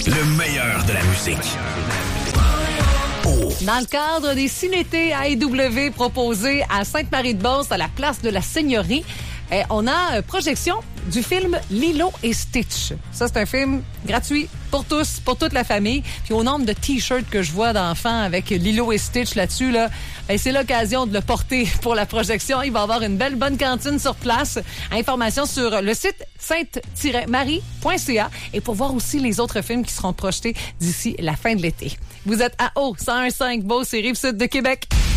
Le meilleur de la musique. Dans le cadre des Cinétés AEW proposés à Sainte-Marie-de-Beauce, à la place de la Seigneurie, on a projection du film Lilo et Stitch. Ça, c'est un film gratuit pour tous, pour toute la famille. Puis au nombre de T-shirts que je vois d'enfants avec Lilo et Stitch là-dessus, là, c'est l'occasion de le porter pour la projection. Il va y avoir une belle bonne cantine sur place. Informations sur le site sainte-marie.ca et pour voir aussi les autres films qui seront projetés d'ici la fin de l'été. Vous êtes à O 101.5 Beauce et Rive-Sud de Québec.